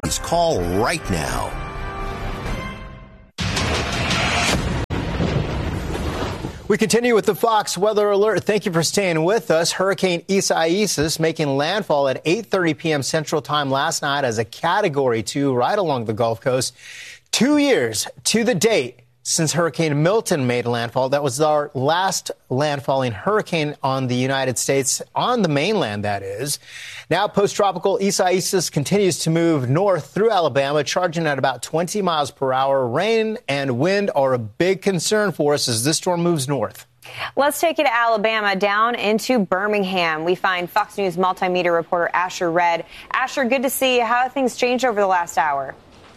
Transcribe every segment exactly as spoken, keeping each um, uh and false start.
Call right now. We continue with the Fox Weather Alert. Thank you for staying with us. Hurricane Isaias making landfall at eight thirty p.m. Central Time last night as a Category two right along the Gulf Coast. Two years to the date since Hurricane Milton made landfall. That was our last landfalling hurricane on the United States, on the mainland, that is. Now, post-tropical Isaias continues to move north through Alabama, charging at about twenty miles per hour. Rain and wind are a big concern for us as this storm moves north. Let's take it to Alabama, down into Birmingham. We find Fox News multimedia reporter Asher Red. Asher, good to see you. How have things changed over the last hour?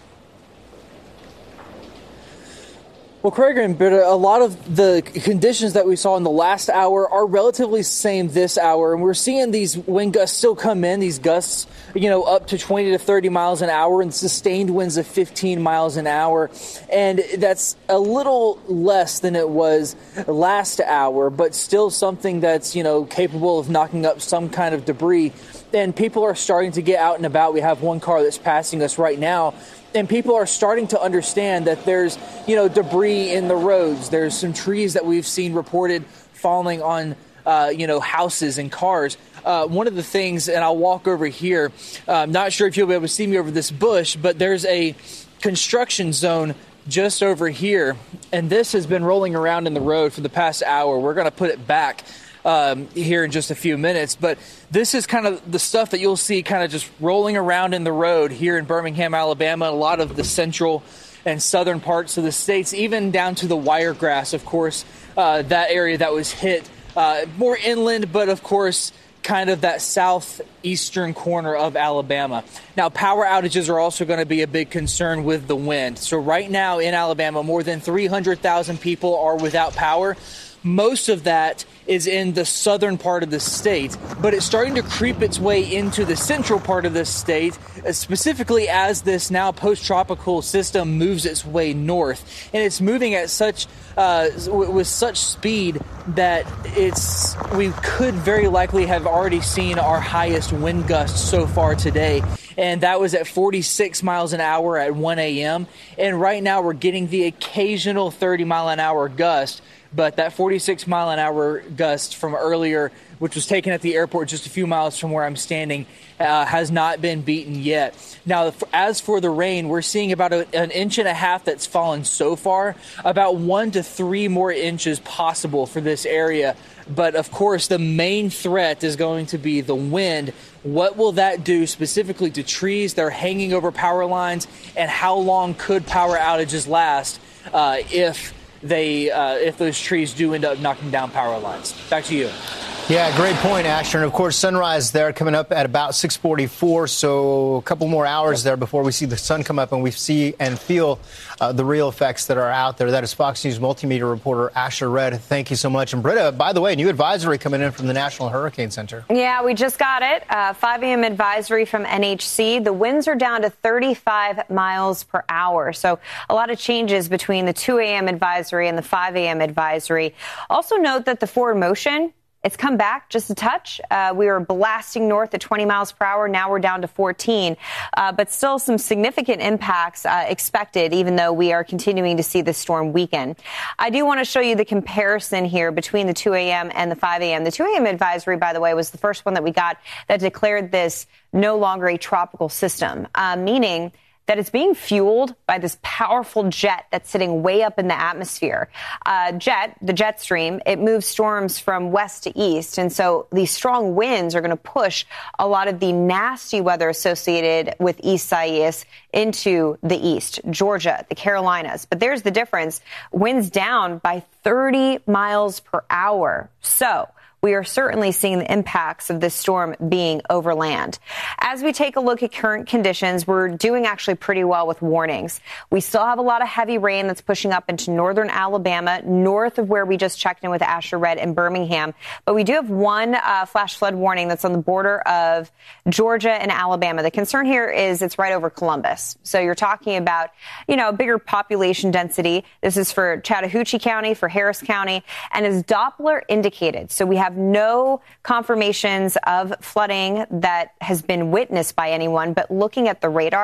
Well, Craig and Britta, a lot of the conditions that we saw in the last hour are relatively same this hour, and we're seeing these wind gusts still come in, these gusts, you know, up to twenty to thirty miles an hour and sustained winds of fifteen miles an hour, and that's a little less than it was last hour, but still something that's, you know, capable of knocking up some kind of debris. And people are starting to get out and about. We have one car that's passing us right now. And people are starting to understand that there's, you know, debris in the roads. There's some trees that we've seen reported falling on, uh, you know, houses and cars. Uh, one of the things, and I'll walk over here, uh, I'm not sure if you'll be able to see me over this bush, but there's a construction zone just over here. And this has been rolling around in the road for the past hour. We're going to put it back Um, here in just a few minutes. But this is kind of the stuff that you'll see kind of just rolling around in the road here in Birmingham, Alabama, a lot of the central and southern parts of the states, even down to the Wiregrass, of course, uh, that area that was hit uh, more inland, but of course, kind of that southeastern corner of Alabama. Now, power outages are also going to be a big concern with the wind. So right now in Alabama, more than three hundred thousand people are without power. Most of that is in the southern part of the state, but it's starting to creep its way into the central part of the state, specifically as this now post-tropical system moves its way north. And it's moving at such uh, with such speed that it's we could very likely have already seen our highest wind gusts so far today. And that was at forty-six miles an hour at one a.m. And right now we're getting the occasional thirty mile an hour gust. But that forty-six mile an hour gust from earlier, which was taken at the airport just a few miles from where I'm standing, uh, has not been beaten yet. Now, as for the rain, we're seeing about a, an inch and a half that's fallen so far, about one to three more inches possible for this area. But of course, the main threat is going to be the wind. What will that do specifically to trees that are hanging over power lines, and how long could power outages last uh, if they uh, if those trees do end up knocking down power lines? Back to you. Yeah, great point, Asher. And, of course, sunrise there coming up at about six forty-four, so a couple more hours there before we see the sun come up and we see and feel uh, the real effects that are out there. That is Fox News multimedia reporter Asher Red. Thank you so much. And, Britta, by the way, new advisory coming in from the National Hurricane Center. Yeah, we just got it. Uh, five a.m. advisory from N H C. The winds are down to thirty-five miles per hour. So a lot of changes between the two a.m. advisory and the five a.m. advisory. Also note that the forward motion, it's come back just a touch. Uh, we were blasting north at twenty miles per hour. Now we're down to fourteen, uh, but still some significant impacts uh, expected, even though we are continuing to see the storm weaken. I do want to show you the comparison here between the two a.m. and the five a.m. The two a.m. advisory, by the way, was the first one that we got that declared this no longer a tropical system, uh, meaning that it's being fueled by this powerful jet that's sitting way up in the atmosphere. Uh, jet, the jet stream, it moves storms from west to east. And so these strong winds are going to push a lot of the nasty weather associated with Isaias into the east, Georgia, the Carolinas. But there's the difference. Winds down by thirty miles per hour. So we are certainly seeing the impacts of this storm being overland. As we take a look at current conditions, we're doing actually pretty well with warnings. We still have a lot of heavy rain that's pushing up into northern Alabama, north of where we just checked in with Asher Red in Birmingham. But we do have one uh, flash flood warning that's on the border of Georgia and Alabama. The concern here is it's right over Columbus. So you're talking about, you know, a bigger population density. This is for Chattahoochee County, for Harris County, and as Doppler indicated. So we have no confirmations of flooding that has been witnessed by anyone, but looking at the radar,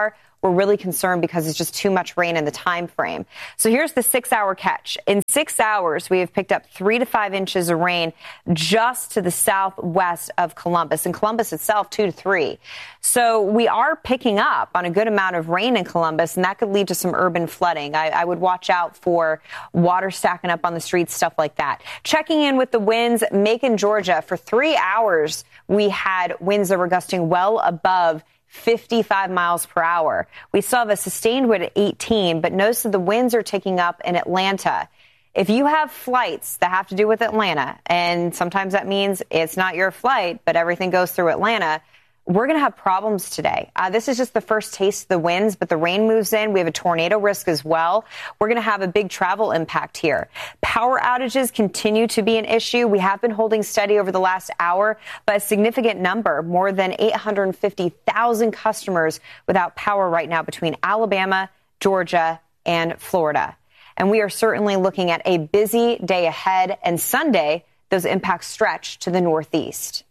we're really concerned because it's just too much rain in the time frame. So here's the six-hour catch. In six hours, we have picked up three to five inches of rain just to the southwest of Columbus. In Columbus itself, two to three. So we are picking up on a good amount of rain in Columbus, and that could lead to some urban flooding. I, I would watch out for water stacking up on the streets, stuff like that. Checking in with the winds, Macon, Georgia, for three hours, we had winds that were gusting well above fifty-five miles per hour. We saw the sustained wind at eighteen, but notice that the winds are ticking up in Atlanta. If you have flights that have to do with Atlanta, and sometimes that means it's not your flight, but everything goes through Atlanta, we're going to have problems today. Uh, this is just the first taste of the winds, but the rain moves in. We have a tornado risk as well. We're going to have a big travel impact here. Power outages continue to be an issue. We have been holding steady over the last hour, but a significant number, more than eight hundred fifty thousand customers without power right now between Alabama, Georgia, and Florida. And we are certainly looking at a busy day ahead. And Sunday, those impacts stretch to the northeast.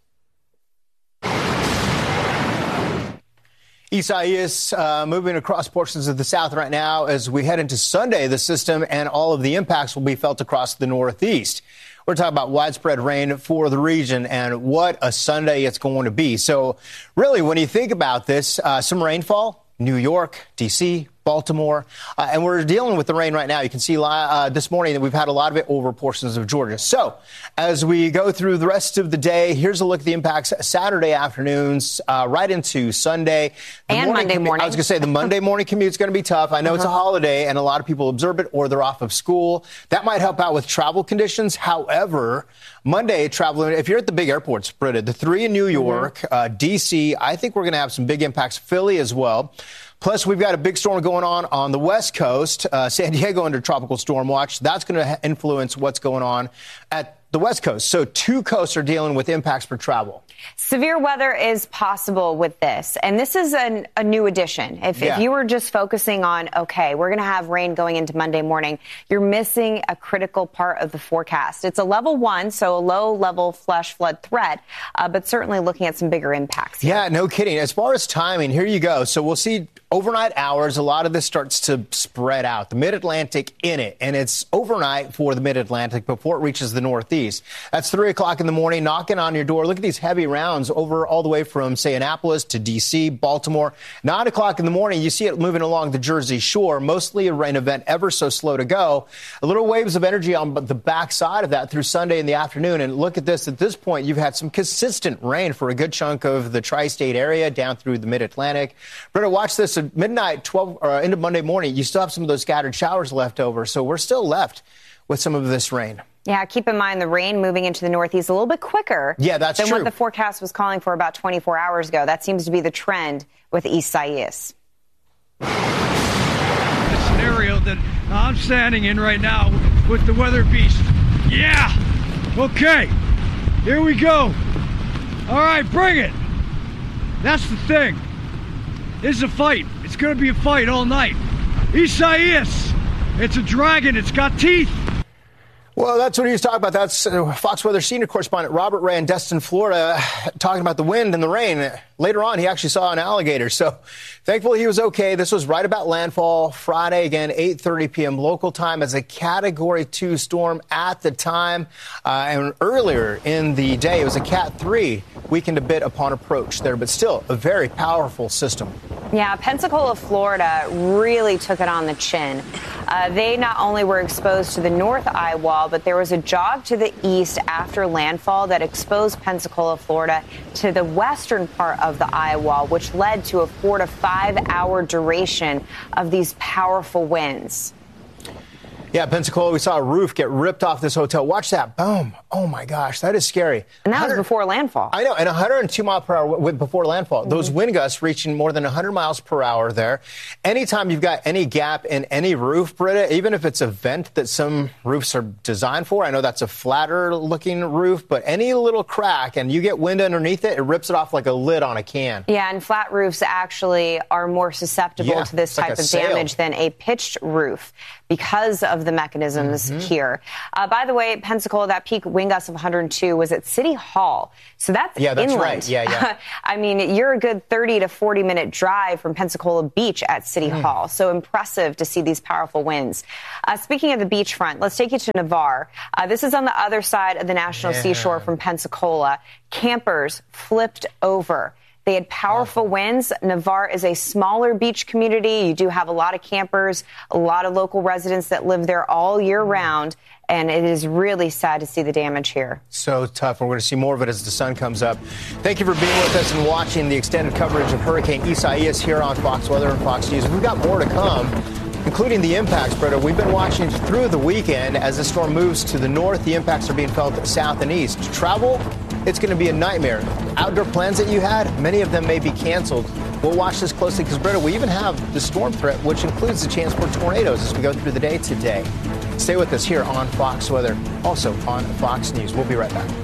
Isaias uh, moving across portions of the south right now. As we head into Sunday, the system and all of the impacts will be felt across the northeast. We're talking about widespread rain for the region, and what a Sunday it's going to be. So really, when you think about this, uh, some rainfall, New York, D C, Baltimore, uh, and we're dealing with the rain right now. You can see uh, this morning that we've had a lot of it over portions of Georgia. So as we go through the rest of the day, here's a look at the impacts Saturday afternoons uh, right into Sunday. The and morning Monday commu- morning. I was going to say the Monday morning commute is going to be tough. I know uh-huh. it's a holiday and a lot of people observe it or they're off of school. That might help out with travel conditions. However, Monday traveling, if you're at the big airports, Britta, the three in New York, mm-hmm. uh, D C, I think we're going to have some big impacts. Philly as well. Plus, we've got a big storm going on on the West Coast. Uh, San Diego under tropical storm watch. That's going to influence what's going on at the West Coast. So two coasts are dealing with impacts for travel. Severe weather is possible with this, and this is an, a new addition. If, yeah. if you were just focusing on, okay, we're going to have rain going into Monday morning, you're missing a critical part of the forecast. It's a level one, so a low-level flash flood threat, uh, but certainly looking at some bigger impacts here. Yeah, no kidding. As far as timing, here you go. So we'll see overnight hours. A lot of this starts to spread out. The mid-Atlantic in it, and it's overnight for the mid-Atlantic before it reaches the northeast. That's three o'clock in the morning, knocking on your door. Look at these heavy rounds over all the way from, say, Annapolis to D C, Baltimore. Nine o'clock in the morning, you see it moving along the Jersey Shore, mostly a rain event, ever so slow to go. A little waves of energy on the backside of that through Sunday in the afternoon. And look at this. At this point, you've had some consistent rain for a good chunk of the tri-state area down through the mid-Atlantic. Britta, watch this. At midnight, twelve or into Monday morning, you still have some of those scattered showers left over. So we're still left with some of this rain. Yeah, keep in mind the rain moving into the northeast a little bit quicker yeah, that's than true. what the forecast was calling for about twenty-four hours ago. That seems to be the trend with Isaias. The scenario that I'm standing in right now with the weather beast. Yeah! Okay, here we go. All right, bring it. That's the thing. This is a fight. It's going to be a fight all night. Isaias! It's a dragon. It's got teeth. Well, that's what he was talking about. That's uh, Fox Weather senior correspondent Robert Ray in Destin, Florida, talking about the wind and the rain. Later on, he actually saw an alligator. So thankfully, he was okay. This was right about landfall Friday, again, eight thirty p.m. local time as a Category two storm at the time. Uh, and earlier in the day, it was a Cat three, weakened a bit upon approach there, but still a very powerful system. Yeah, Pensacola, Florida really took it on the chin. Uh, they not only were exposed to the north eye wall, but there was a jog to the east after landfall that exposed Pensacola, Florida to the western part of the eye wall, which led to a four to five hour duration of these powerful winds. Yeah, Pensacola, we saw a roof get ripped off this hotel. Watch that. Boom. Oh, my gosh. That is scary. And that was before landfall. I know. And one hundred two mile per hour before landfall. Mm-hmm. Those wind gusts reaching more than one hundred miles per hour there. Anytime you've got any gap in any roof, Britta, even if it's a vent that some roofs are designed for, I know that's a flatter looking roof, but any little crack and you get wind underneath it, it rips it off like a lid on a can. Yeah, and flat roofs actually are more susceptible yeah, to this type like of sail. damage than a pitched roof because of of the mechanisms mm-hmm. here. Uh, by the way, Pensacola, that peak wind gust of one hundred two was at City Hall. So that's yeah, that's inland. Right. Yeah, yeah. I mean, you're a good thirty to forty minute drive from Pensacola Beach at City mm. Hall. So impressive to see these powerful winds. Uh, speaking of the beachfront, let's take you to Navarre. Uh, this is on the other side of the National yeah. Seashore from Pensacola. Campers flipped over. They had powerful winds. Navarre is a smaller beach community. You do have a lot of campers, a lot of local residents that live there all year round. And it is really sad to see the damage here. So tough. We're going to see more of it as the sun comes up. Thank you for being with us and watching the extended coverage of Hurricane Isaias here on Fox Weather and Fox News. We've got more to come, including the impacts, Britta. We've been watching through the weekend as the storm moves to the north. The impacts are being felt south and east. Travel, it's going to be a nightmare. Outdoor plans that you had, many of them may be canceled. We'll watch this closely because, Britta, we even have the storm threat, which includes the chance for tornadoes as we go through the day today. Stay with us here on Fox Weather, also on Fox News. We'll be right back.